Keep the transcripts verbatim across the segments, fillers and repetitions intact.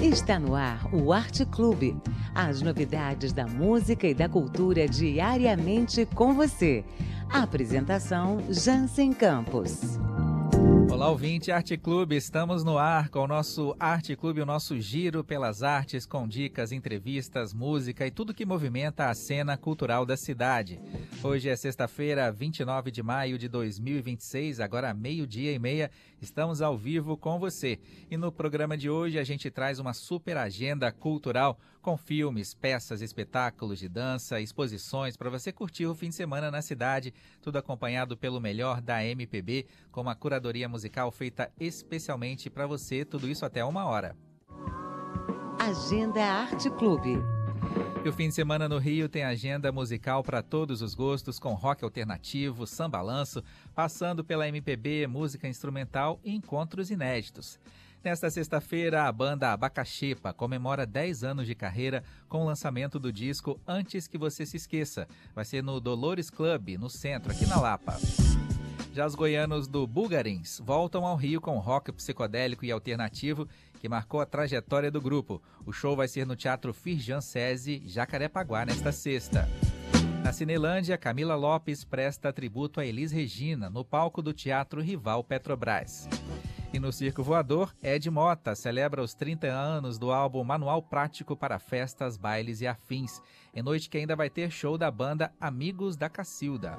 Está no ar o Arte Clube. As novidades da música e da cultura diariamente com você. A apresentação Jansen Campos. Olá, ouvinte Arte Clube, estamos no ar com o nosso Arte Clube, o nosso giro pelas artes, com dicas, entrevistas, música e tudo que movimenta a cena cultural da cidade. Hoje é sexta-feira, vinte e nove de maio de dois mil e vinte e seis, agora meio-dia e meia, estamos ao vivo com você. E no programa de hoje a gente traz uma super agenda cultural com filmes, peças, espetáculos de dança, exposições para você curtir o fim de semana na cidade, tudo acompanhado pelo melhor da M P B, com uma curadoria musical feita especialmente para você, tudo isso até uma hora. Agenda Arte Clube. E o fim de semana no Rio tem agenda musical para todos os gostos, com rock alternativo, samba-balanço, passando pela M P B, música instrumental e encontros inéditos. Nesta sexta-feira, a banda Abacaxipa comemora dez anos de carreira com o lançamento do disco Antes Que Você Se Esqueça. Vai ser no Dolores Club, no centro, aqui na Lapa. Já os goianos do Bulgarins voltam ao Rio com rock psicodélico e alternativo que marcou a trajetória do grupo. O show vai ser no Teatro Firjan Sesi, Jacarepaguá, nesta sexta. Na Cinelândia, Camila Lopes presta tributo a Elis Regina no palco do Teatro Rival Petrobras. E no Circo Voador, Ed Mota celebra os trinta anos do álbum Manual Prático para Festas, Bailes e Afins, em noite que ainda vai ter show da banda Amigos da Cacilda.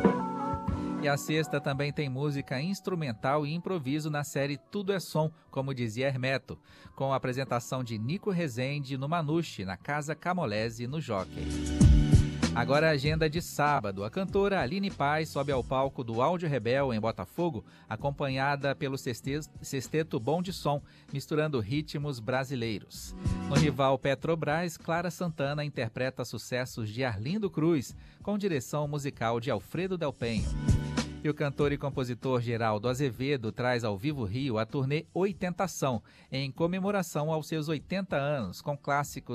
E a sexta também tem música instrumental e improviso na série Tudo é Som, como dizia Hermeto, com a apresentação de Nico Rezende no Manuche, na Casa Camolese, no Jockey. Agora a agenda de sábado. A cantora Aline Paz sobe ao palco do Áudio Rebel em Botafogo, acompanhada pelo sexteto Bom de Som, misturando ritmos brasileiros. No Rival Petrobras, Clara Santana interpreta sucessos de Arlindo Cruz, com direção musical de Alfredo Del Penho. E o cantor e compositor Geraldo Azevedo traz ao Vivo Rio a turnê Oitentação, em comemoração aos seus oitenta anos, com clássicos